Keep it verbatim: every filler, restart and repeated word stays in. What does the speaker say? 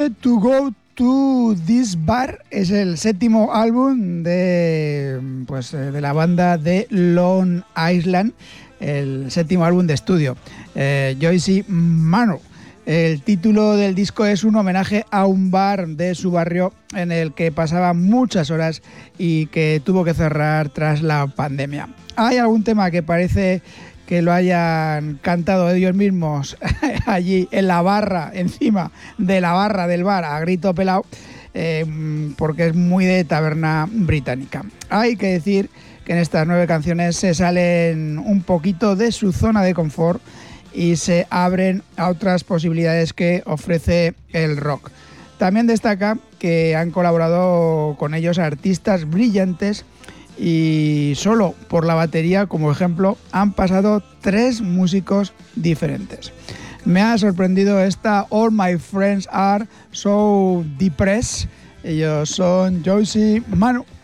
Wanted to Go to This Bar es el séptimo álbum de, pues, de la banda de Long Island, el séptimo álbum de estudio, eh, Joyce Manor. El título del disco es un homenaje a un bar de su barrio en el que pasaba muchas horas y que tuvo que cerrar tras la pandemia. Hay algún tema que parece que lo hayan cantado ellos mismos allí en la barra, encima de la barra del bar, a grito pelado, eh, porque es muy de taberna británica. Hay que decir que en estas nueve canciones se salen un poquito de su zona de confort y se abren a otras posibilidades que ofrece el rock. También destaca que han colaborado con ellos artistas brillantes y solo por la batería, como ejemplo, han pasado tres músicos diferentes. Me ha sorprendido esta All My Friends Are So Depressed. Ellos son Joyce Manor.